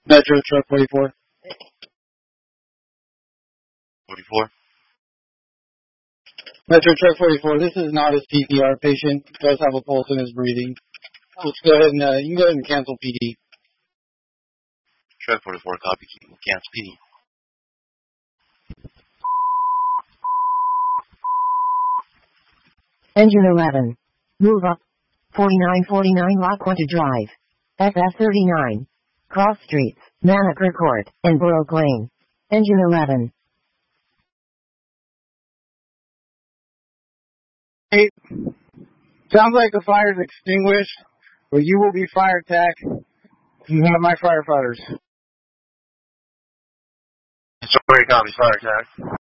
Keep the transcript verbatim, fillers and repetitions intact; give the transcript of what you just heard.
Metro Truck forty-four. forty-four? Metro Truck forty-four, this is not a C P R patient. He does have a pulse in his breathing. Let's go ahead and, uh, you can go ahead and cancel P D. Truck forty-four, copy. Cancel P D. Engine eleven. Move up. forty-nine forty-nine La Quinta Drive. F F thirty-nine. Cross Streets, Manicure Court, and Broke Lane. Engine eleven. Hey, sounds like the fire's extinguished, but you will be fire attack. You have my firefighters. Sorry, copy. Fire attack.